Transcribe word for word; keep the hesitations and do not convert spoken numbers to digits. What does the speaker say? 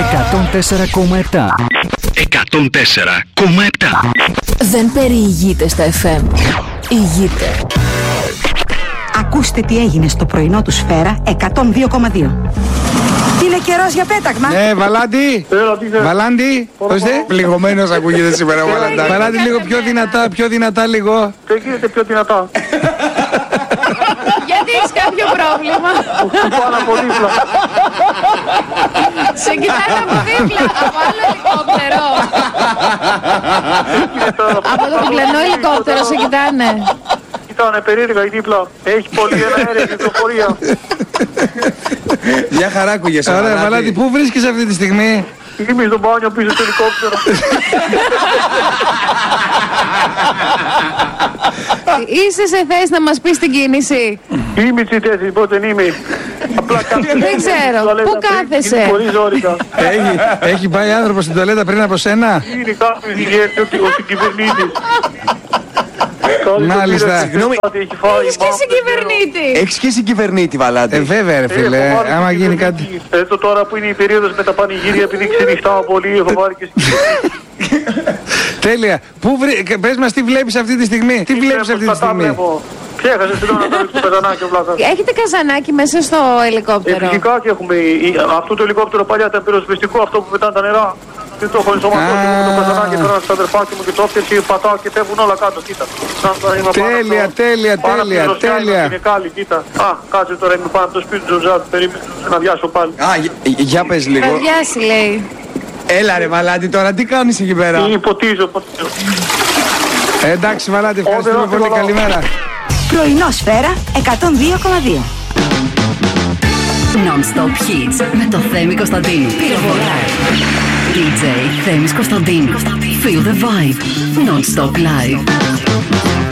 εκατόν τέσσερα κόμμα επτά. εκατόν τέσσερα κόμμα επτά. Δεν περιηγείται στα εφ εμ. Ηγείται. Ακούστε τι έγινε στο πρωινό του Σφαίρα εκατόν δύο κόμμα δύο. Είναι καιρός για πέταγμα. Ναι, Βαλάντι. Βαλάντι. Πώς είστε? Πληγωμένος ακούγεται σήμερα ο Βαλαντάκης. Βαλάντι, λίγο πιο δυνατά, πιο δυνατά λίγο. Τι γίνεται πιο δυνατά? Γιατί έχεις κάποιο πρόβλημα? Πάνω από δίπλα. Σε κοιτάνε από δίπλα, από άλλο ελικόπτερο. Από το διπλανό ελικόπτερο σε κοιτάνε. Κοιτάνε περίεργα η δίπλα. Έχει πολύ αέρια κυκλοφορία. Μια χαρά ακούγεσαι. Ωραία, Βαλάντι, πού βρίσκεσαι αυτή τη στιγμή? Είμαι στο μπάνιο πίσω στο ελικόπτερο. Είσαι σε θέση να μας πεις την κίνηση? Είμαι στη θέση, πότε δεν είμαι. Απλά κάθεσαι. Δεν ξέρω, πού κάθεσαι? Πολύ ζόρικα. Έχει, έχει πάει άνθρωπος στην τουαλέτα πριν από σένα? Είναι κάποιος ηγέτης ο συγκυβερνήτης. Μάλιστα. Συγγνώμη. Έχεις και συγκυβερνήτη. Έχεις και συγκυβερνήτη, Βαλάντι. Ε, βέβαια, ρε φίλε, άμα γίνει κάτι. Εδώ τώρα που είναι η περίοδος με τα πανηγύρια, επειδή ξενυχτάω πολύ, έχω βάλει και συγκυβερνήτη. Τέλεια. Πού βρει... Πες μας τι βλέπεις αυτή τη στιγμή. Τι βλέπεις αυτή τη στιγμή? Ξέχασε εδώ να το καζανάκι ο βλάκας. Έχετε καζανάκι μέσα στο ελικόπτερο? Ε, φυσικά και έχουμε. Αυτό το ελικόπτερο παλιά ήταν πυροσβεστικό, αυτό που πετάνε τα νερά. Δεν το έχω ενσωματώσει με το καζανάκι, πέραν στα αδερφάκια μου και το όφτιαξε και πατάω και φεύγουν όλα κάτω, κοίτα. Τέλεια, τέλεια, τέλεια, τέλεια. Είναι κάλλη, κοίτα. Α, κάτσε τώρα, είμαι πάνω από το σπίτι του Ζωζάτου, περίμενε να βιάσω πάλι. Α, για πες λίγο. Θα βιάσει, λέει. Έλα ρε Βαλάντι, τώρα τι κάνεις εκεί πέρα? Υποτίζω, υποτίζω. Εντάξει Βαλάντι, ευχαριστούμε πολύ, καλημέρα. Πρωινό Σφαίρα εκατόν δύο κόμμα δύο. Non-stop hits με το Θέμη Κωνσταντίνου. ντι τζέι Θέμης Κωνσταντίνου. Feel the vibe. Non-stop live.